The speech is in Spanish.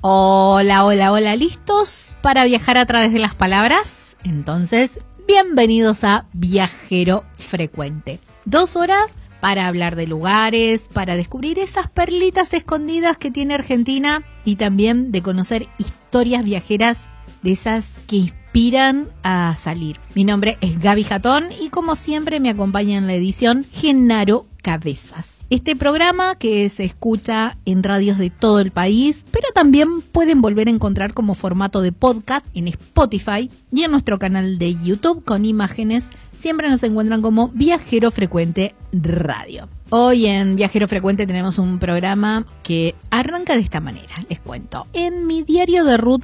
Hola, hola, hola, ¿listos para viajar a través de las palabras? Entonces, bienvenidos a Viajero Frecuente. 2 horas para hablar de lugares, para descubrir esas perlitas escondidas que tiene Argentina y también de conocer historias viajeras de esas que inspiran a salir. Mi nombre es Gaby Jatón y como siempre me acompaña en la edición Genaro Cabezas. Este programa que se escucha en radios de todo el país, pero también pueden volver a encontrar como formato de podcast en Spotify y en nuestro canal de YouTube con imágenes. Siempre nos encuentran como Viajero Frecuente Radio. Hoy en Viajero Frecuente tenemos un programa que arranca de esta manera, les cuento. En mi diario de ruta